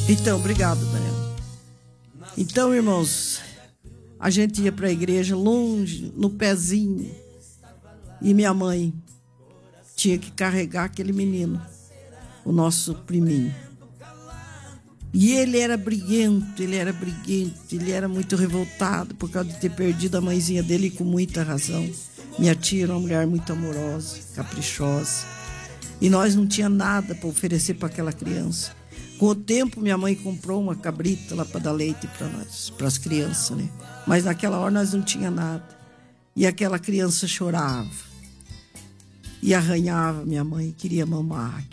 Então, obrigado, Daniel. Então, irmãos, a gente ia para a igreja longe, no pezinho, e minha mãe tinha que carregar aquele menino, o nosso priminho. E ele era briguento, ele era muito revoltado por causa de ter perdido a mãezinha dele, e com muita razão. Minha tia era uma mulher muito amorosa, caprichosa. E nós não tinha nada para oferecer para aquela criança. Com o tempo, minha mãe comprou uma cabrita lá para dar leite para nós, para as crianças, né? Mas naquela hora nós não tinha nada. E aquela criança chorava. E arranhava minha mãe, queria mamar.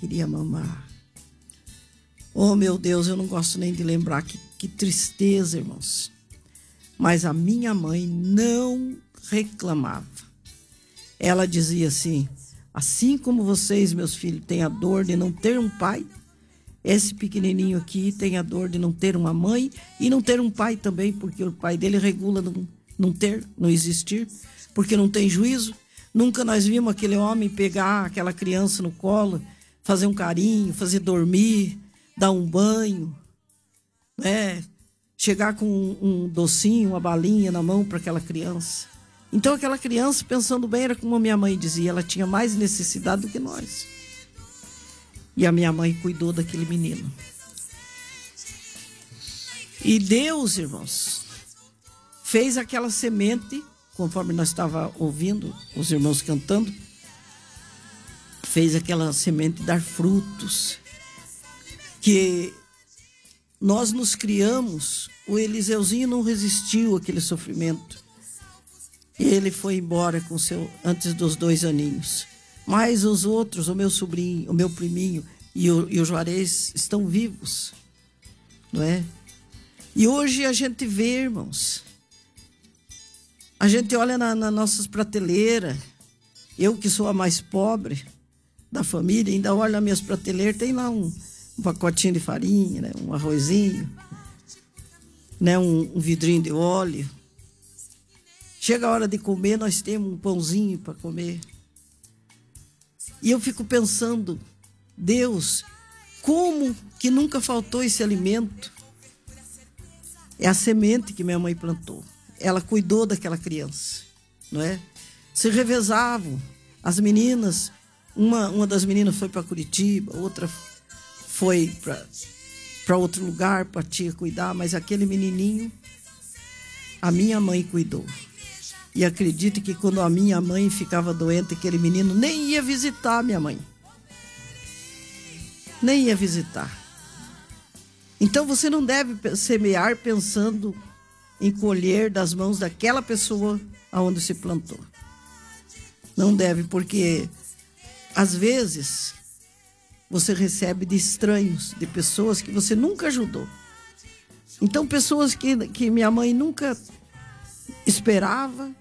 Oh, meu Deus, eu não gosto nem de lembrar, que tristeza, irmãos. Mas a minha mãe não reclamava. Ela dizia assim como vocês, meus filhos, têm a dor de não ter um pai, esse pequenininho aqui tem a dor de não ter uma mãe e não ter um pai também, porque o pai dele regula não existir, porque não tem juízo. Nunca nós vimos aquele homem pegar aquela criança no colo, fazer um carinho, fazer dormir, dar um banho, né? Chegar com um docinho, uma balinha na mão para aquela criança. Então aquela criança, pensando bem, era como a minha mãe dizia, ela tinha mais necessidade do que nós. E a minha mãe cuidou daquele menino. E Deus, irmãos, fez aquela semente, conforme nós estávamos ouvindo os irmãos cantando, fez aquela semente dar frutos. Que nós nos criamos, o Eliseuzinho não resistiu àquele sofrimento. Ele foi embora antes dos 2 aninhos. Mas os outros, o meu sobrinho, o meu priminho e o Juarez estão vivos, não é? E hoje a gente vê, irmãos, a gente olha nas nossas prateleiras. Eu que sou a mais pobre da família, ainda olho nas minhas prateleiras, tem lá um pacotinho de farinha, né? Um arrozinho, né? Um vidrinho de óleo. Chega a hora de comer, nós temos um pãozinho para comer. E eu fico pensando, Deus, como que nunca faltou esse alimento? É a semente que minha mãe plantou. Ela cuidou daquela criança, não é? Se revezavam. As meninas, uma das meninas foi para Curitiba, outra foi para outro lugar para a tia cuidar, mas aquele menininho, a minha mãe cuidou. E acredite que quando a minha mãe ficava doente, aquele menino nem ia visitar a minha mãe. Nem ia visitar. Então você não deve semear pensando em colher das mãos daquela pessoa aonde se plantou. Não deve, porque às vezes você recebe de estranhos, de pessoas que você nunca ajudou. Então pessoas que minha mãe nunca esperava,